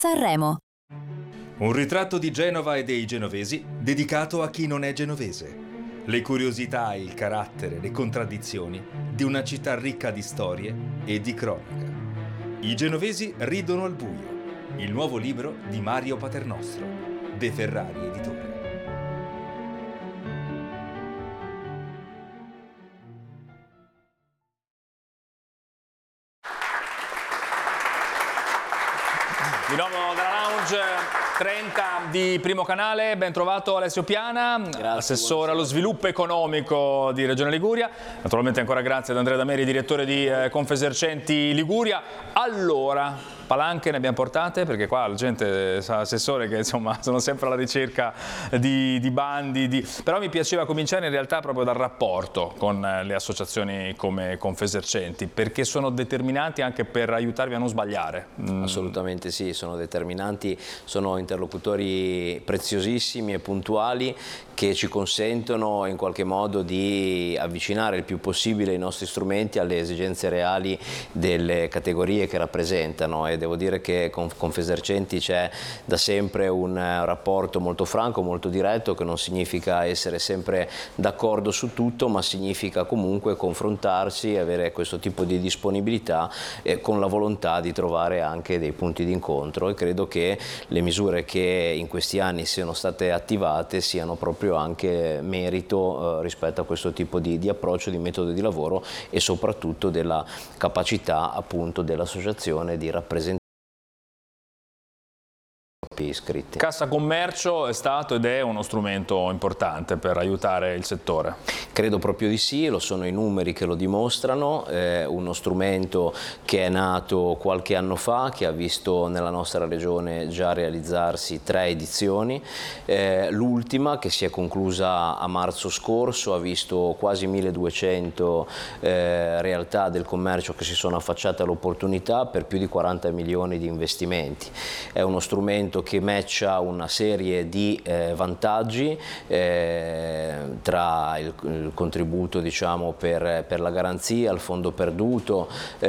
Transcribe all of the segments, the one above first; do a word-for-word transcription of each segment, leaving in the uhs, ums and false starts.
Sanremo. Un ritratto di Genova e dei genovesi dedicato a chi non è genovese. Le curiosità, il carattere, le contraddizioni di una città ricca di storie e di cronaca. I genovesi ridono al buio. Il nuovo libro di Mario Paternostro, De Ferrari Editore. Di nuovo dalla lounge trenta di Primo Canale, ben trovato Alessio Piana, grazie, assessore allo sviluppo economico di Regione Liguria. Naturalmente ancora grazie ad Andrea Dameri, direttore di eh, Confesercenti Liguria. Allora, palanche ne abbiamo portate, perché qua la gente sa, assessore, che insomma sono sempre alla ricerca di, di bandi, di... però mi piaceva cominciare in realtà proprio dal rapporto con le associazioni come Confesercenti, perché sono determinanti anche per aiutarvi a non sbagliare. Mm. Assolutamente sì, sono determinanti, sono interlocutori preziosissimi e puntuali che ci consentono in qualche modo di avvicinare il più possibile i nostri strumenti alle esigenze reali delle categorie che rappresentano, e devo dire che con Confesercenti c'è da sempre un rapporto molto franco, molto diretto, che non significa essere sempre d'accordo su tutto, ma significa comunque confrontarsi e avere questo tipo di disponibilità eh, con la volontà di trovare anche dei punti di incontro, e credo che le misure che in questi anni siano state attivate siano proprio anche merito eh, rispetto a questo tipo di, di approccio, di metodo di lavoro, e soprattutto della capacità appunto dell'associazione di rappresentare iscritti. Cassa Commercio è stato ed è uno strumento importante per aiutare il settore. Credo proprio di sì, lo sono i numeri che lo dimostrano, è uno strumento che è nato qualche anno fa, che ha visto nella nostra regione già realizzarsi tre edizioni, eh, l'ultima che si è conclusa a marzo scorso ha visto quasi milleduecento eh, realtà del commercio che si sono affacciate all'opportunità per più di quaranta milioni di investimenti. È uno strumento che matcha una serie di eh, vantaggi eh, tra il, il contributo, diciamo, per, per la garanzia, il fondo perduto,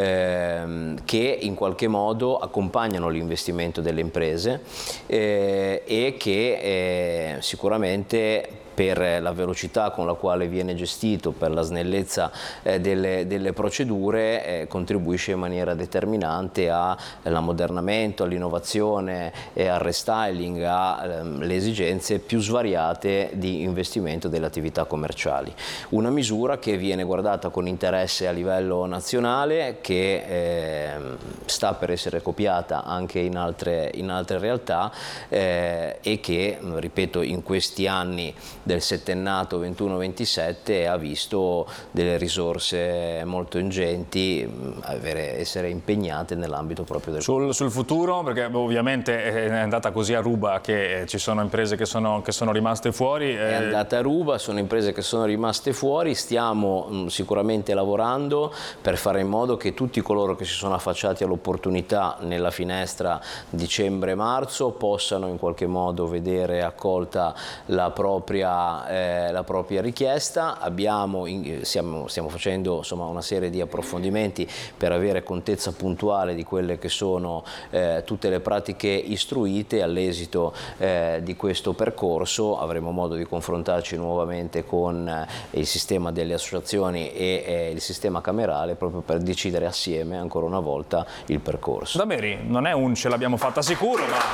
eh, che in qualche modo accompagnano l'investimento delle imprese eh, e che eh, sicuramente per la velocità con la quale viene gestito, per la snellezza eh, delle, delle procedure, eh, contribuisce in maniera determinante all'ammodernamento, all'innovazione e al restyling, alle ehm, esigenze più svariate di investimento delle attività commerciali. Una misura che viene guardata con interesse a livello nazionale, che eh, sta per essere copiata anche in altre, in altre realtà eh, e che, ripeto, in questi anni del settennato ventuno ventisette ha visto delle risorse molto ingenti avere, essere impegnate nell'ambito proprio del... Sul, sul futuro, perché ovviamente è andata così a ruba che ci sono imprese che sono, che sono rimaste fuori. È andata a ruba, sono imprese che sono rimaste fuori, stiamo mh, sicuramente lavorando per fare in modo che tutti coloro che si sono affacciati all'opportunità nella finestra dicembre-marzo possano in qualche modo vedere accolta la propria Eh, la propria richiesta. Abbiamo, stiamo, stiamo facendo insomma una serie di approfondimenti per avere contezza puntuale di quelle che sono eh, tutte le pratiche istruite. All'esito eh, di questo percorso avremo modo di confrontarci nuovamente con eh, il sistema delle associazioni e eh, il sistema camerale, proprio per decidere assieme ancora una volta il percorso. Dameri, non è un ce l'abbiamo fatta sicuro, ma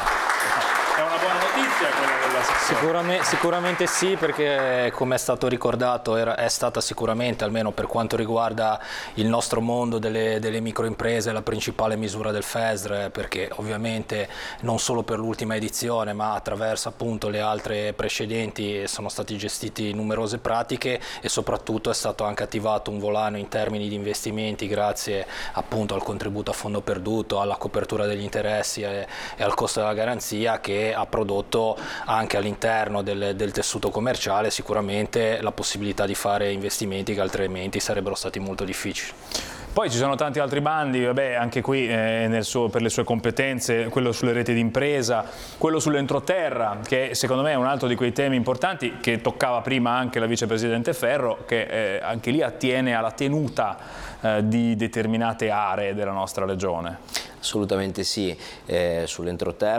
è una buona notizia quella della sessione. Sicuramente, sicuramente sì, perché come è stato ricordato era, è stata sicuramente, almeno per quanto riguarda il nostro mondo delle, delle microimprese, la principale misura del F E S R, perché ovviamente non solo per l'ultima edizione ma attraverso appunto le altre precedenti sono stati gestiti numerose pratiche, e soprattutto è stato anche attivato un volano in termini di investimenti grazie appunto al contributo a fondo perduto, alla copertura degli interessi e, e al costo della garanzia, che ha prodotto anche all'interno del, del tessuto commerciale sicuramente la possibilità di fare investimenti che altrimenti sarebbero stati molto difficili. Poi ci sono tanti altri bandi, vabbè, anche qui eh, nel suo, per le sue competenze, quello sulle reti d'impresa, quello sull'entroterra, che secondo me è un altro di quei temi importanti che toccava prima anche la vicepresidente Ferro, che eh, anche lì attiene alla tenuta eh, di determinate aree della nostra regione? Assolutamente sì, eh, sull'entroterra